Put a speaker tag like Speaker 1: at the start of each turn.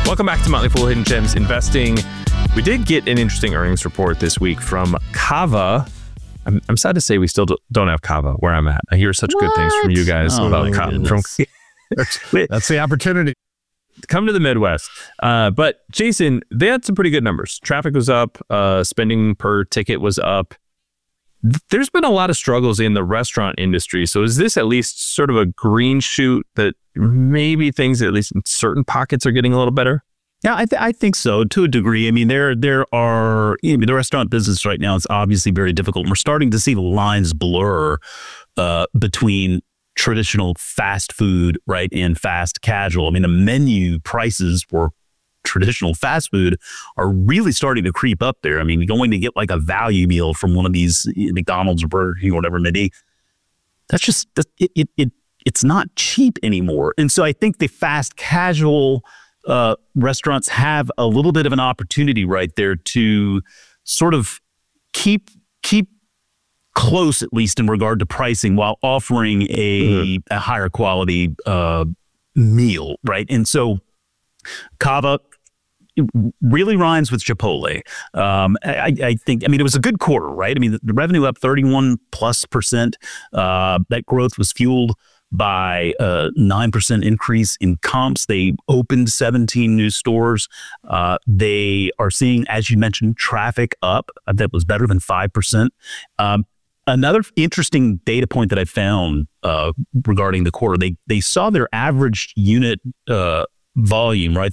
Speaker 1: Welcome back to Motley Fool Hidden Gems Investing. We did get an interesting earnings report this week from Kava. I'm sad to say we still don't have Kava where I'm at. I hear such good things from you guys about Kava.
Speaker 2: That's the opportunity.
Speaker 1: Come to the Midwest. But Jason, they had some pretty good numbers. Traffic was up. Spending per ticket was up. There's been a lot of struggles in the restaurant industry. So is this at least sort of a green shoot that maybe things, at least in certain pockets, are getting a little better?
Speaker 3: Yeah, I think so to a degree. I mean, there are, the restaurant business right now is obviously very difficult. And we're starting to see the lines blur between traditional fast food, right, and fast casual. I mean, the menu prices for traditional fast food are really starting to creep up there. I mean, going to get like a value meal from one of these McDonald's or Burger King or whatever it may be, that's just, it's not cheap anymore. And so I think the fast casual restaurants have a little bit of an opportunity right there to sort of keep close, at least in regard to pricing, while offering a higher quality meal, right? And so Kava really rhymes with Chipotle. I think, it was a good quarter, right? I mean, the revenue up 31+%. That growth was fueled by a 9% increase in comps. They opened 17 new stores. They are seeing, as you mentioned, traffic up. That was better than 5%. Another interesting data point that I found regarding the quarter, they saw their average unit volume, right?